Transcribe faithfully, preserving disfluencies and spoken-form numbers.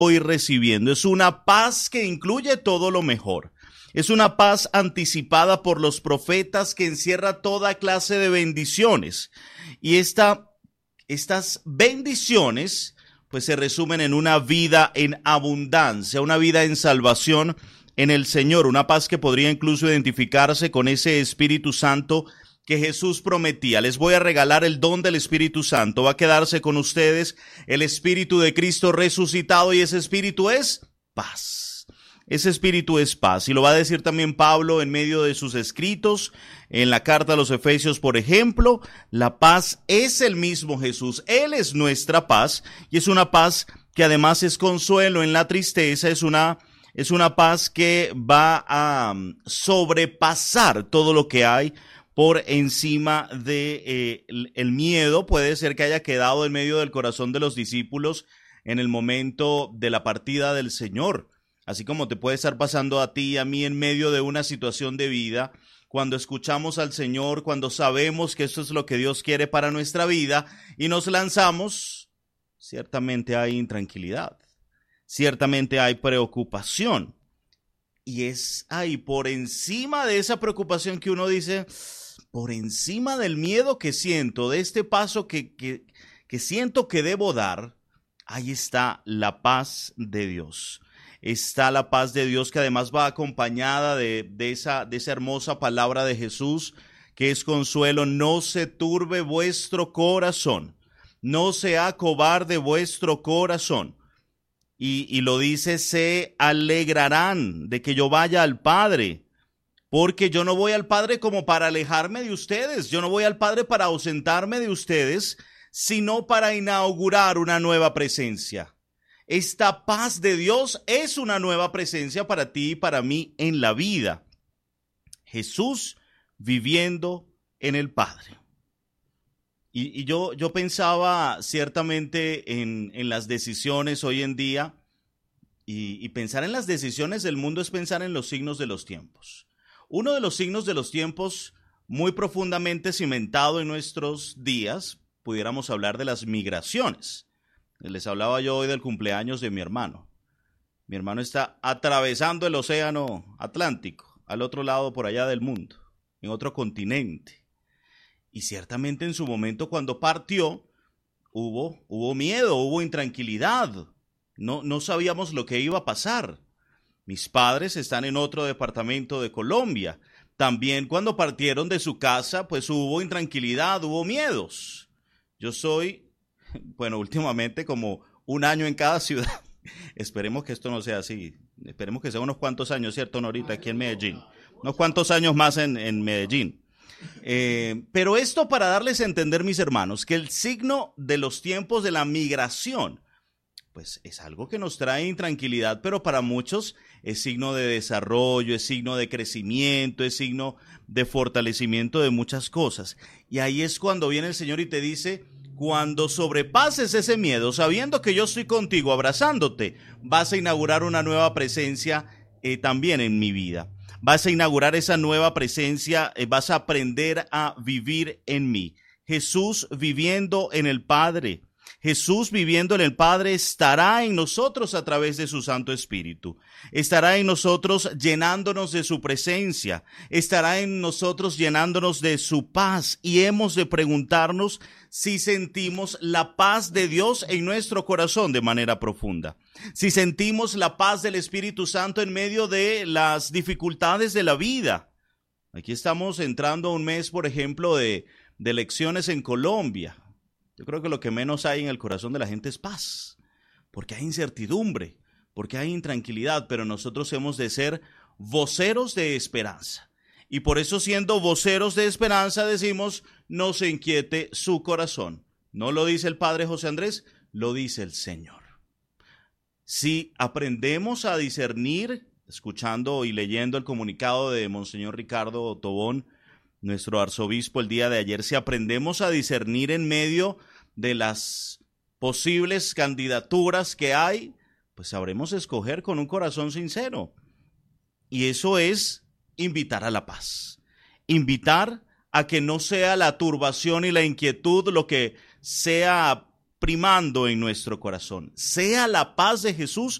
voy recibiendo. Es una paz que incluye todo lo mejor. Es una paz anticipada por los profetas que encierra toda clase de bendiciones. Y esta, estas bendiciones pues se resumen en una vida en abundancia, una vida en salvación en el Señor, una paz que podría incluso identificarse con ese Espíritu Santo que Jesús prometía. Les voy a regalar el don del Espíritu Santo, va a quedarse con ustedes el Espíritu de Cristo resucitado y ese Espíritu es paz. Ese Espíritu es paz y lo va a decir también Pablo en medio de sus escritos, en la carta a los Efesios, por ejemplo. La paz es el mismo Jesús, Él es nuestra paz y es una paz que además es consuelo en la tristeza, es una, es una paz que va a sobrepasar todo lo que hay por encima de eh, el, el miedo. Puede ser que haya quedado en medio del corazón de los discípulos en el momento de la partida del Señor. Así como te puede estar pasando a ti y a mí en medio de una situación de vida, cuando escuchamos al Señor, cuando sabemos que esto es lo que Dios quiere para nuestra vida y nos lanzamos, ciertamente hay intranquilidad, ciertamente hay preocupación. Y es ahí por encima de esa preocupación que uno dice, por encima del miedo que siento, de este paso que, que, que siento que debo dar, ahí está la paz de Dios. Está la paz de Dios que además va acompañada de, de, esa, de esa hermosa palabra de Jesús, que es consuelo. No se turbe vuestro corazón, no se acobarde vuestro corazón. Y, y lo dice, se alegrarán de que yo vaya al Padre, porque yo no voy al Padre como para alejarme de ustedes, yo no voy al Padre para ausentarme de ustedes, sino para inaugurar una nueva presencia. Esta paz de Dios es una nueva presencia para ti y para mí en la vida. Jesús viviendo en el Padre. Y, y yo, yo pensaba ciertamente en, en las decisiones hoy en día, y, y pensar en las decisiones del mundo es pensar en los signos de los tiempos. Uno de los signos de los tiempos muy profundamente cimentado en nuestros días, pudiéramos hablar de las migraciones. Les hablaba yo hoy del cumpleaños de mi hermano. Mi hermano está atravesando el océano Atlántico, al otro lado por allá del mundo, en otro continente. Y ciertamente en su momento cuando partió, hubo, hubo miedo, hubo intranquilidad. No, no sabíamos lo que iba a pasar. Mis padres están en otro departamento de Colombia. También cuando partieron de su casa, pues hubo intranquilidad, hubo miedos. Yo soy... Bueno, últimamente como un año en cada ciudad. Esperemos que esto no sea así. Esperemos que sea unos cuantos años, ¿cierto, Norita? Aquí en Medellín. Unos cuantos años más en, en Medellín. Eh, pero esto para darles a entender, mis hermanos, que el signo de los tiempos de la migración, pues es algo que nos trae intranquilidad, pero para muchos es signo de desarrollo, es signo de crecimiento, es signo de fortalecimiento de muchas cosas. Y ahí es cuando viene el Señor y te dice... Cuando sobrepases ese miedo, sabiendo que yo estoy contigo, abrazándote, vas a inaugurar una nueva presencia eh, también en mi vida. Vas a inaugurar esa nueva presencia, eh, vas a aprender a vivir en mí. Jesús viviendo en el Padre. Jesús viviendo en el Padre estará en nosotros a través de su Santo Espíritu. Estará en nosotros llenándonos de su presencia. Estará en nosotros llenándonos de su paz. Y hemos de preguntarnos si sentimos la paz de Dios en nuestro corazón de manera profunda. Si sentimos la paz del Espíritu Santo en medio de las dificultades de la vida. Aquí estamos entrando a un mes, por ejemplo, de, de elecciones en Colombia. Yo creo que lo que menos hay en el corazón de la gente es paz, porque hay incertidumbre, porque hay intranquilidad, pero nosotros hemos de ser voceros de esperanza. Y por eso, siendo voceros de esperanza, decimos, no se inquiete su corazón. No lo dice el Padre José Andrés, lo dice el Señor. Si aprendemos a discernir, escuchando y leyendo el comunicado de Monseñor Ricardo Tobón, nuestro arzobispo el día de ayer, si aprendemos a discernir en medio de las posibles candidaturas que hay, pues sabremos escoger con un corazón sincero. Y eso es invitar a la paz. Invitar a que no sea la turbación y la inquietud lo que sea primando en nuestro corazón. Sea la paz de Jesús